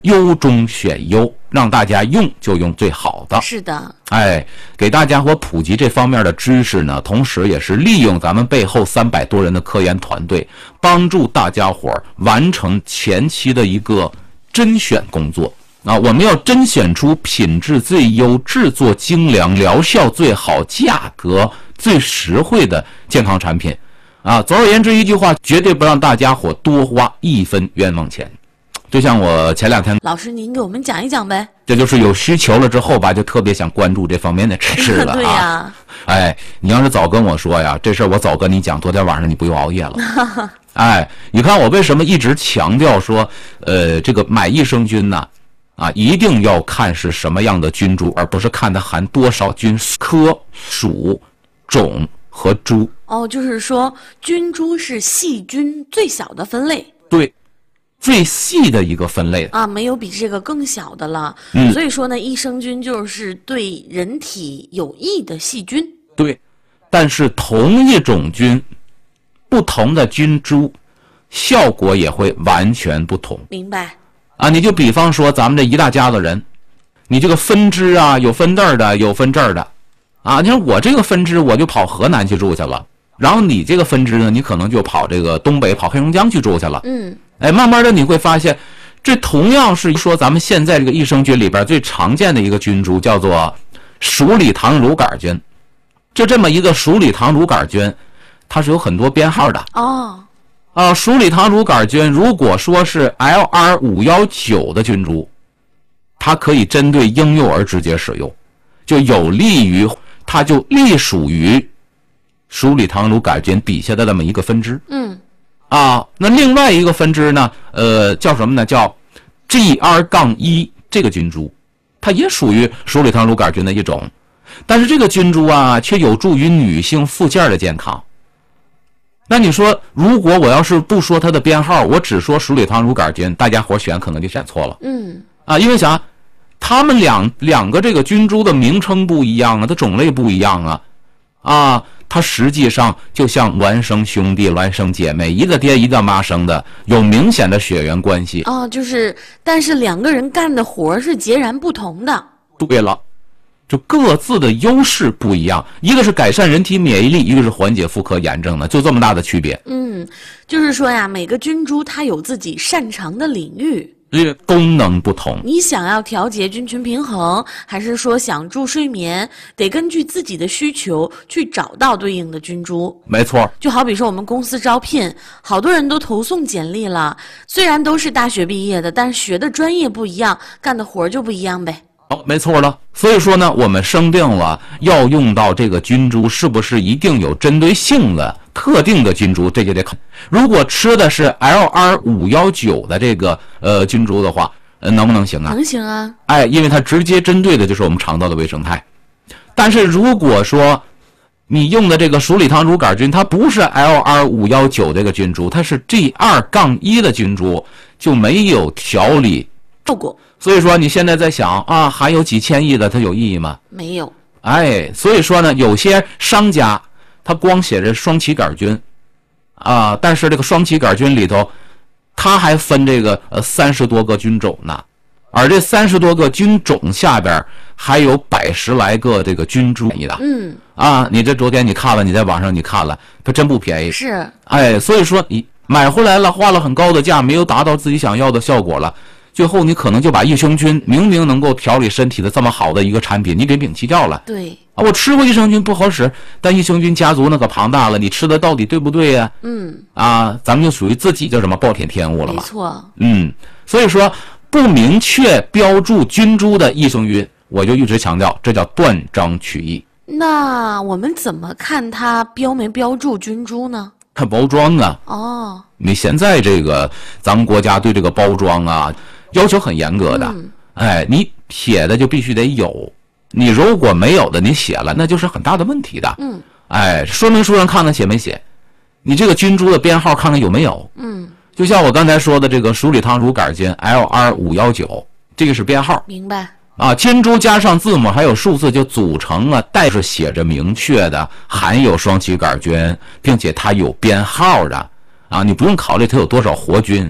优中选优，让大家用就用最好的。 是的， 给大家伙普及这方面的知识呢，同时也是利用咱们背后300多人的科研团队，帮助大家伙完成前期的一个甄选工作。我们要甄选出品质最优、制作精良、疗效最好、价格最实惠的健康产品。总而言之一句话，绝对不让大家伙多花1分冤枉钱。就像我前2天， 老师您给我们讲一讲呗。 这就是有需求了之后吧，就特别想关注这方面的知识了。 对呀。 你要是早跟我说呀，这事儿我早跟你讲，昨天晚上你不用熬夜了。你看我为什么一直强调说，这个买益生菌呢，一定要看是什么样的菌株，而不是看它含多少菌科、属、种和株。 就是说菌株是细菌最小的分类。 对。最细的一个分类没有比这个更小的了。所以说呢，益生菌就是对人体有益的细菌。 对，但是同一种菌，不同的菌株，效果也会完全不同。 明白。 你就比方说咱们这一大家子人，你这个分支有分这儿的，有分这儿的。你看我这个分支我就跑河南去住去了，然后你这个分支呢，你可能就跑这个东北，跑黑龙江去住去了。慢慢的你会发现，这同样是说咱们现在这个益生菌里边最常见的一个菌株，叫做鼠李糖乳杆菌。就这么一个鼠李糖乳杆菌，它是有很多编号的。鼠李糖乳杆菌如果说是 LR519 的菌株，它可以针对婴幼儿直接使用，就有利于它就隶属于鼠李糖乳杆菌底下的这么一个分支。那另外一个分支呢，叫什么呢？叫 GR-1 这个菌株，它也属于鼠李糖乳杆菌的一种，但是这个菌株却有助于女性附件的健康。那你说，如果我要是不说它的编号，我只说鼠李糖乳杆菌，大家伙选可能就选错了。因为啥？他们两个这个菌株的名称不一样它种类不一样它实际上就像孪生兄弟、孪生姐妹，一个爹一个妈生的，有明显的血缘关系。 但是两个人干的活是截然不同的。 对了，就各自的优势不一样，一个是改善人体免疫力，一个是缓解妇科炎症的，就这么大的区别。 就是说呀，每个菌株它有自己擅长的领域。 功能不同， 你想要调节菌群平衡，还是说想助睡眠，得根据自己的需求去找到对应的菌株。 没错， 就好比说我们公司招聘，好多人都投送简历了，虽然都是大学毕业的，但是学的专业不一样，干的活就不一样呗。 没错了。所以说呢，我们生病了要用到这个菌株，是不是一定有针对性的特定的菌株，这就得看。如果吃的是 LR519 的这个菌株的话，能不能行啊？ 能行啊。 因为它直接针对的就是我们肠道的微生态。但是如果说你用的这个鼠李糖乳杆菌，它不是 LR519 这个菌株，它是 GR-1 的菌株，就没有调理效果。 所以说你现在在想含有几千亿的，它有意义吗？ 没有。 所以说呢，有些商家他光写着双歧杆菌但是这个双歧杆菌里头，它还分这个30多个菌种呢，而这30多个菌种下边还有110来个这个菌株的。你这昨天你看了，你在网上你看了，它真不便宜。 是。 所以说你买回来了，花了很高的价，没有达到自己想要的效果了。最后你可能就把益生菌明明能够调理身体的这么好的一个产品，你给摒弃掉了。 对。 我吃过益生菌不好使，但益生菌家族那可庞大了，你吃的到底对不对呀？咱们就属于自己叫什么暴殄天物了嘛。 没错。 所以说不明确标注菌株的益生菌，我就一直强调，这叫断章取义。 那我们怎么看它标没标注菌株呢？ 看包装啊。你现在这个咱们国家对这个包装要求很严格的。你写的就必须得有，你如果没有的你写了，那就是很大的问题的。说明书上看看写没写，你这个菌株的编号看看有没有。就像我刚才说的这个鼠李糖乳杆菌 LR519， 这个是编号。 明白。 菌株加上字母还有数字就组成带着写着明确的含有双歧杆菌，并且它有编号的你不用考虑它有多少活菌，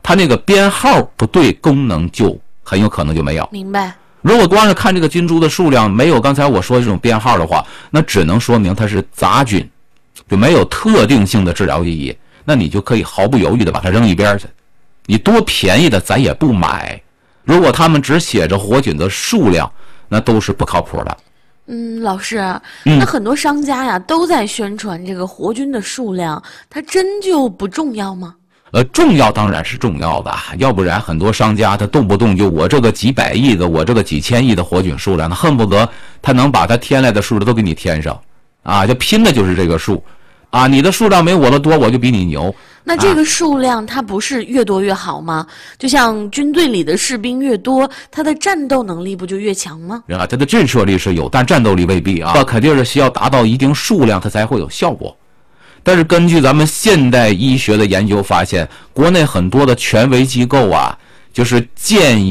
它那个编号不对，功能就很有可能就没有。 明白。 如果光是看这个菌株的数量没有刚才我说的这种编号的话，那只能说明它是杂菌，就没有特定性的治疗意义。那你就可以毫不犹豫的把它扔一边去。你多便宜的咱也不买。如果他们只写着活菌的数量，那都是不靠谱的。 老师，那很多商家呀都在宣传这个活菌的数量，它真就不重要吗？ 重要当然是重要的，要不然很多商家他动不动就我这个几百亿的，我这个几千亿的活菌数量，他恨不得他能把他添来的数都给你添上，啊，就拼的就是这个数，啊，你的数量没我的多，我就比你牛。 那这个数量它不是越多越好吗？就像军队里的士兵越多，他的战斗能力不就越强吗？ 他的震慑力是有，但战斗力未必啊，肯定是需要达到一定数量，它才会有效果。但是根据咱们现代医学的研究发现，国内很多的权威机构啊，就是建议